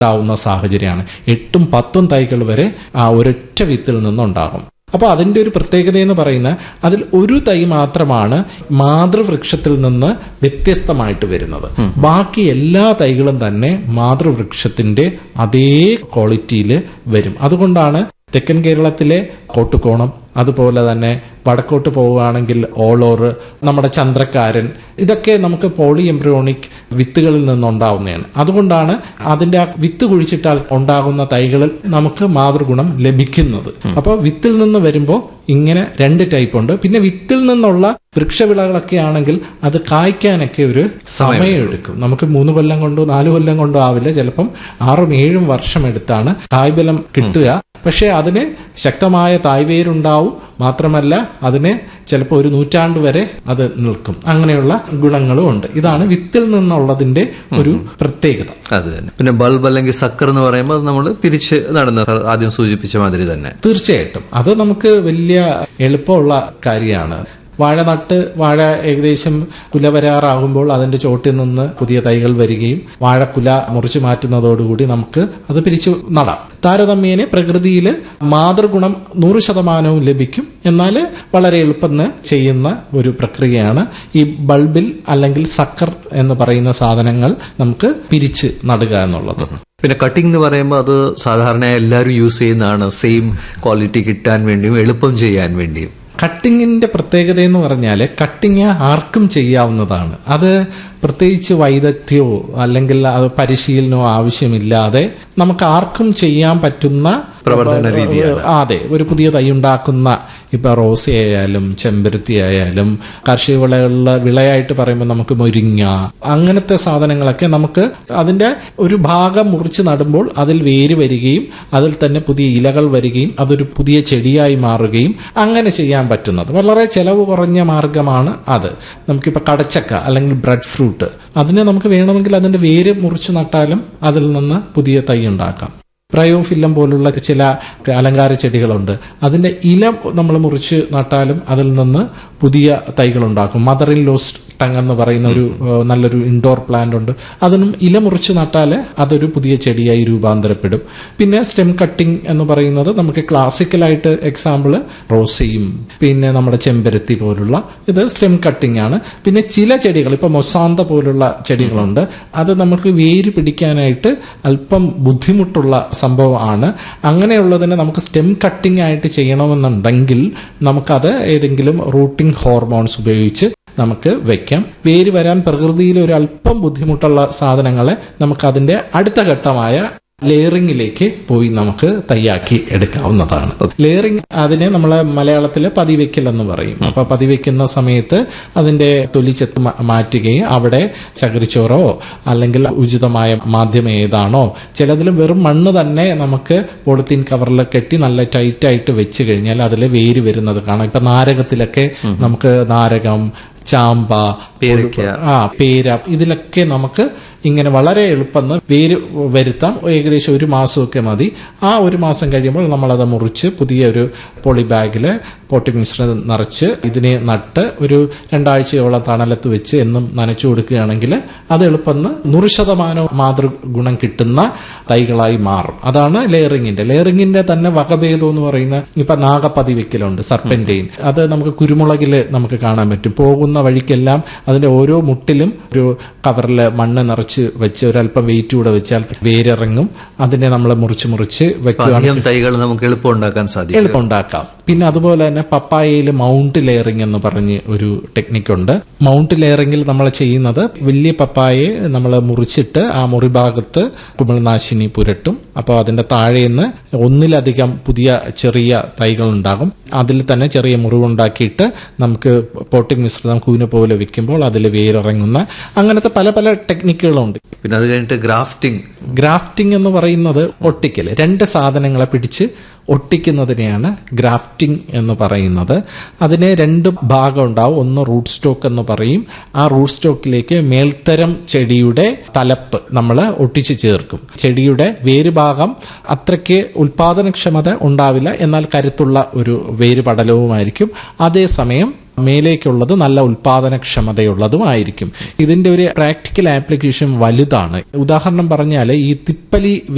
ഉണ്ടാവുന്ന സാഹചര്യമാണ്. 8ഉം 10ഉം തൈകൾ വരെ ആ ഒരൊറ്റ വിത്തിൽ നിന്നുണ്ടാകും. അപ്പോൾ അതിന്റെ ഒരു പ്രത്യേകത എന്ന് പറയുന്നത് അതിൽ ഒരു തൈ മാത്രമാണ് മാതൃവൃക്ഷത്തിൽ നിന്ന് വ്യത്യസ്തമായിട്ട് വരുന്നത്. ബാക്കി എല്ലാ തൈകളും തന്നെ മാതൃവൃക്ഷത്തിന്റെ അതേ ക്വാളിറ്റിയിൽ വരും. അതുകൊണ്ടാണ് തെക്കൻ കേരളത്തിലെ കോട്ടുകോണം, അതുപോലെ തന്നെ വടക്കോട്ട് പോവുകയാണെങ്കിൽ ഓളോറ്, നമ്മുടെ ചന്ദ്രക്കാരൻ, ഇതൊക്കെ നമുക്ക് പോളി എംബ്രിയോണിക് വിത്തുകളിൽ നിന്നുണ്ടാവുന്നതാണ്. അതുകൊണ്ടാണ് അതിന്റെ ആ വിത്ത് കുഴിച്ചിട്ടാൽ ഉണ്ടാകുന്ന തൈകളിൽ നമുക്ക് മാതൃഗുണം ലഭിക്കുന്നത്. അപ്പോൾ വിത്തിൽ നിന്ന് വരുമ്പോൾ ഇങ്ങനെ 2 ടൈപ്പ് ഉണ്ട്. പിന്നെ വിത്തിൽ നിന്നുള്ള വൃക്ഷവിളകളൊക്കെ ആണെങ്കിൽ അത് കായ്ക്കാനൊക്കെ ഒരു സമയമെടുക്കും. നമുക്ക് 3 കൊല്ലം കൊണ്ടോ 4 കൊല്ലം കൊണ്ടോ ആവില്ല, ചിലപ്പം 6ഉം 7ഉം വർഷം എടുത്താണ് കായ്ബലം കിട്ടുക. പക്ഷെ അതിന് ശക്തമായ തായ്വേരുണ്ടാവും. മാത്രമല്ല അതിന് ചിലപ്പോൾ 1 നൂറ്റാണ്ട് വരെ അത് നിൽക്കും. അങ്ങനെയുള്ള ഗുണങ്ങളും ഉണ്ട്. ഇതാണ് വിത്തിൽ നിന്നുള്ളതിന്റെ ഒരു പ്രത്യേകത. അത് തന്നെ. പിന്നെ ബൾബ് അല്ലെങ്കിൽ സക്കർ എന്ന് പറയുമ്പോൾ അത് നമ്മൾ പിരിച്ച് നടന്ന ആദ്യം സൂചിപ്പിച്ച മാതിരി തന്നെ. തീർച്ചയായിട്ടും അത് നമുക്ക് വലിയ എളുപ്പമുള്ള കാര്യമാണ്. വാഴ നട്ട് വാഴ ഏകദേശം കുല വരാറാകുമ്പോൾ അതിന്റെ ചോട്ടിൽ നിന്ന് പുതിയ തൈകൾ വരികയും വാഴക്കുല മുറിച്ചു മാറ്റുന്നതോടുകൂടി നമുക്ക് അത് പിരിച്ചു നടാം. താരതമ്യേന പ്രകൃതിയിൽ മാതൃഗുണം 100% ലഭിക്കും. എന്നാൽ വളരെ എളുപ്പം ചെയ്യുന്ന ഒരു പ്രക്രിയയാണ് ഈ ബൾബിൽ അല്ലെങ്കിൽ സക്കർ എന്ന് പറയുന്ന സാധനങ്ങൾ നമുക്ക് പിരിച്ച് നടുക എന്നുള്ളത്. പിന്നെ കട്ടിംഗ് എന്ന് പറയുമ്പോൾ അത് സാധാരണ എല്ലാവരും യൂസ് ചെയ്യുന്നതാണ്, സെയിം ക്വാളിറ്റി കിട്ടാൻ വേണ്ടിയും എളുപ്പം ചെയ്യാൻ വേണ്ടിയും. കട്ടിങ്ങിന്റെ പ്രത്യേകത എന്ന് പറഞ്ഞാൽ കട്ടിങ് ആർക്കും ചെയ്യാവുന്നതാണ്. അത് പ്രത്യേകിച്ച് വൈദഗ്ധ്യമോ അല്ലെങ്കിൽ അത് പരിശീലനമോ ആവശ്യമില്ലാതെ നമുക്ക് ആർക്കും ചെയ്യാൻ പറ്റുന്ന പ്രവർത്തന രീതിയാണ്. അതെ, ഒരു പുതിയ തൈ ഉണ്ടാക്കുന്ന ഇപ്പൊ റോസി ആയാലും ചെമ്പരത്തി ആയാലും കാർഷിക വിളകളിലെ വിളയായിട്ട് പറയുമ്പോൾ നമുക്ക് മുരിങ്ങ അങ്ങനത്തെ സാധനങ്ങളൊക്കെ നമുക്ക് അതിന്റെ ഒരു ഭാഗം മുറിച്ച് നടുമ്പോൾ അതിൽ വേര് വരികയും അതിൽ തന്നെ പുതിയ ഇലകൾ വരികയും അതൊരു പുതിയ ചെടിയായി മാറുകയും അങ്ങനെ ചെയ്യാൻ പറ്റുന്നത് വളരെ ചെലവ് കുറഞ്ഞ മാർഗമാണ് അത്. നമുക്കിപ്പോൾ കടച്ചക്ക അല്ലെങ്കിൽ ബ്രെഡ് ഫ്രൂട്ട്, അതിനെ നമുക്ക് വേണമെങ്കിൽ അതിന്റെ വേര് മുറിച്ച് നട്ടാലും അതിൽ നിന്ന് പുതിയ തൈ ഉണ്ടാക്കാം. പ്രയോഫില്ലം പോലുള്ള ചില അലങ്കാര ചെടികളുണ്ട്, അതിന്റെ ഇല നമ്മൾ മുറിച്ച് നട്ടാലും അതിൽ നിന്ന് പുതിയ തൈകൾ ഉണ്ടാക്കും. മദർ ഇൻ ലോസ് ടങ് എന്ന് പറയുന്ന ഒരു നല്ലൊരു ഇൻഡോർ പ്ലാന്റ് ഉണ്ട്, അതിനും ഇല മുറിച്ച് നട്ടാൽ അതൊരു പുതിയ ചെടിയായി രൂപാന്തരപ്പെടും. പിന്നെ സ്റ്റെം കട്ടിംഗ് എന്ന് പറയുന്നത് നമുക്ക് ക്ലാസിക്കലായിട്ട് എക്സാമ്പിൾ റോസയും പിന്നെ നമ്മുടെ ചെമ്പരത്തി പോലുള്ള ഇത് സ്റ്റെം കട്ടിംഗ് ആണ്. പിന്നെ ചില ചെടികൾ ഇപ്പൊ മൊസാന്ത പോലുള്ള ചെടികളുണ്ട്, അത് നമുക്ക് വേര് പിടിക്കാനായിട്ട് അല്പം ബുദ്ധിമുട്ടുള്ള സംഭവമാണ്. അങ്ങനെയുള്ളതിനെ നമുക്ക് സ്റ്റെം കട്ടിംഗ് ആയിട്ട് ചെയ്യണമെന്നുണ്ടെങ്കിൽ നമുക്കത് ഏതെങ്കിലും റൂട്ടിംഗ് ഹോർമോൺസ് ഉപയോഗിച്ച് നമുക്ക് വെക്കാം. വേര് വരാൻ പ്രകൃതിയിൽ ഒരു അല്പം ബുദ്ധിമുട്ടുള്ള സാധനങ്ങളെ നമുക്ക് അതിന്റെ അടുത്ത ഘട്ടമായ ലെയറിംഗിലേക്ക് പോയി നമുക്ക് തയ്യാക്കി എടുക്കാവുന്നതാണ്. ലെയറിംഗ് അതിനെ നമ്മളെ മലയാളത്തില് പതിവെക്കൽ എന്ന് പറയും. അപ്പൊ പതിവെക്കുന്ന സമയത്ത് അതിന്റെ തൊലിച്ചെത്ത് മാറ്റുകയും അവിടെ ചകിരിച്ചോറോ അല്ലെങ്കിൽ ഉചിതമായ മാധ്യമം ഏതാണോ, ചിലതിൽ വെറും മണ്ണ് തന്നെ നമുക്ക് പോളിത്തീൻ കവറിൽ കെട്ടി നല്ല ടൈറ്റായിട്ട് വെച്ച് കഴിഞ്ഞാൽ അതിൽ വേര് വരുന്നത് കാണാം. ഇപ്പൊ നാരകത്തിലൊക്കെ നമുക്ക് നാരകം, ചാമ്പ, പേര, ഇതിലൊക്കെ നമുക്ക് ഇങ്ങനെ വളരെ എളുപ്പം വേര് വരുത്താം. ഏകദേശം 1 മാസമൊക്കെ മതി. ആ 1 മാസം കഴിയുമ്പോൾ നമ്മളത് മുറിച്ച് പുതിയ ഒരു പോളി ബാഗിൽ പോട്ടിംഗ് മിശ്രിതം നിറച്ച് ഇതിനെ നട്ട് ഒരു 2 ആഴ്ചയോളം തണലത്ത് വെച്ച് എന്നും നനച്ചു കൊടുക്കുകയാണെങ്കിൽ അത് എളുപ്പം 100% മാതൃഗുണം കിട്ടുന്ന തൈകളായി മാറും. അതാണ് ലെയറിംഗിന്റെ തന്നെ വകഭേദം എന്ന് പറയുന്ന ഇപ്പൊ നാഗപ്പതിവെക്കലുണ്ട്, സർപ്പന്റൈൻ. അത് നമുക്ക് കുരുമുളകിൽ നമുക്ക് കാണാൻ പറ്റും. പോകുന്ന വഴിക്കെല്ലാം അതിന്റെ ഓരോ മുട്ടിലും ഒരു കവറിൽ മണ്ണ് നിറച്ച് വെച്ച് ഒരല്പം വെയിറ്റ് കൂടെ വെച്ചാൽ വേരിറങ്ങും. അതിനെ നമ്മൾ മുറിച്ച് വെക്കുകയാണെങ്കിൽ തൈകൾ നമുക്ക് എളുപ്പമുണ്ടാക്കാം. പിന്നെ അതുപോലെ തന്നെ പപ്പായയിൽ മൗണ്ട് ലെയറിംഗ് എന്ന് പറഞ്ഞ് ഒരു ടെക്നിക്കുണ്ട്. മൗണ്ട് ലെയറിംഗിൽ നമ്മൾ ചെയ്യുന്നത് വലിയ പപ്പായയെ നമ്മൾ മുറിച്ചിട്ട് ആ മുറിഭാഗത്ത് കുമിൾനാശിനി പുരട്ടും. അപ്പോൾ അതിന്റെ താഴേന്ന് ഒന്നിലധികം പുതിയ ചെറിയ തൈകൾ ഉണ്ടാകും. അതിൽ തന്നെ ചെറിയ മുറിവുണ്ടാക്കിയിട്ട് നമുക്ക് പോട്ടിംഗ് മിശ്രിതം കൂന പോലെ വെക്കുമ്പോൾ അതിൽ വേരിറങ്ങുന്ന അങ്ങനത്തെ പല പല ടെക്നിക്കുകളുണ്ട്. പിന്നെ അത് കഴിഞ്ഞിട്ട് ഗ്രാഫ്റ്റിംഗ് എന്ന് പറയുന്നത് ഒട്ടിക്കൽ, 2 സാധനങ്ങളെ പിടിച്ച് ഒട്ടിക്കുന്നതിനെയാണ് ഗ്രാഫ്റ്റിംഗ് എന്ന് പറയുന്നത്. അതിന് 2 ഭാഗം ഉണ്ടാവും. ഒന്ന് റൂട്ട് സ്റ്റോക്ക് എന്ന് പറയും. ആ റൂട്ട് സ്റ്റോക്കിലേക്ക് മേൽത്തരം ചെടിയുടെ തലപ്പ് നമ്മൾ ഒട്ടിച്ചു ചേർക്കും. ചെടിയുടെ വേര് ഭാഗം അത്രയ്ക്ക് ഉൽപാദനക്ഷമത ഉണ്ടാവില്ല, എന്നാൽ കരുത്തുള്ള ഒരു വേര് പടലവുമായിരിക്കും. അതേസമയം മേലേക്കുള്ളത് നല്ല ഉൽപാദനക്ഷമതയുള്ളതുമായിരിക്കും. ഇതിന്റെ ഒരു പ്രാക്ടിക്കൽ ആപ്ലിക്കേഷൻ വലുതാണ്. ഉദാഹരണം പറഞ്ഞാൽ ഈ തിപ്പലി